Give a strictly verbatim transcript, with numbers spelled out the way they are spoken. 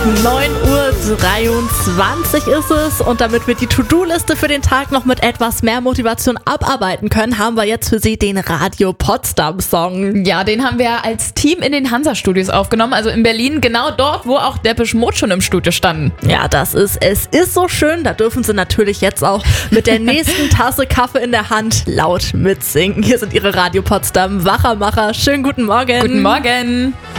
neun Uhr dreiundzwanzig ist es und damit wir die To-Do-Liste für den Tag noch mit etwas mehr Motivation abarbeiten können, haben wir jetzt für Sie den Radio Potsdam Song. Ja, den haben wir als Team in den Hansa-Studios aufgenommen, also in Berlin, genau dort, wo auch Depeche Mode schon im Studio standen. Ja, das ist, es ist so schön, da dürfen Sie natürlich jetzt auch mit der nächsten Tasse Kaffee in der Hand laut mitsingen. Hier sind Ihre Radio Potsdam Wachermacher. Schönen guten Morgen. Guten Morgen.